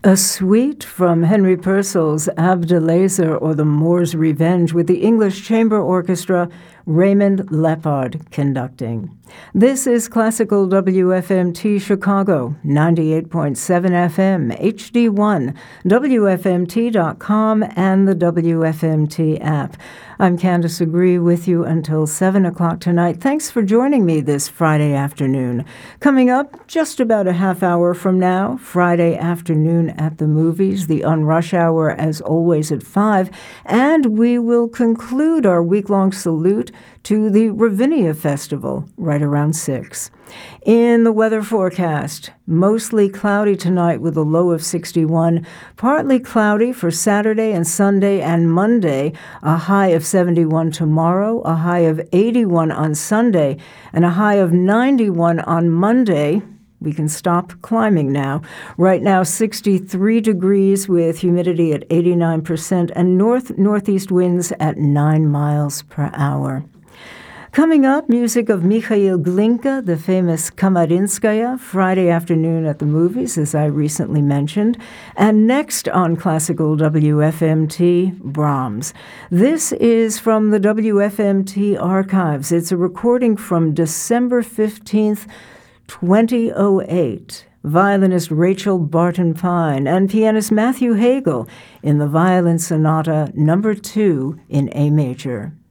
A suite from Henry Purcell's Abdelazer or the Moor's Revenge with the English Chamber Orchestra, Raymond Lepard conducting. This is Classical WFMT Chicago, 98.7 FM, HD1, WFMT.com, and the WFMT app. I'm Candace Agree with you until 7 o'clock tonight. Thanks for joining me this Friday afternoon. Coming up just about a half hour from now, Friday afternoon at the movies, the Unrush Hour as always at 5, and we will conclude our week-long salute to the Ravinia Festival right around 6. In the weather forecast, mostly cloudy tonight with a low of 61, partly cloudy for Saturday and Sunday and Monday, a high of 71 tomorrow, a high of 81 on Sunday, and a high of 91 on Monday. We can stop climbing now. Right now, 63 degrees with humidity at 89% and northeast winds at 9 miles per hour. Coming up, music of Mikhail Glinka, the famous Kamarinskaya, Friday afternoon at the movies, as I recently mentioned. And next on Classical WFMT, Brahms. This is from the WFMT archives. It's a recording from December 15th, 2008. Violinist Rachel Barton Pine and pianist Matthew Hagel in the Violin Sonata No. 2 in A major.